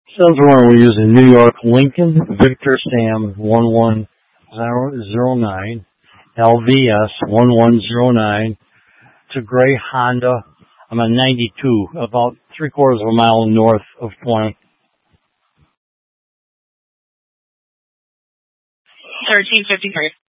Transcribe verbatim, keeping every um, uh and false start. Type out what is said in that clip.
Sounds wrong. We're using New York Lincoln Victor Sam one one zero zero nine, L V S one one zero nine, to gray Honda. I'm at ninety-two, about three quarters of a mile north of twenty. thirteen fifty-three.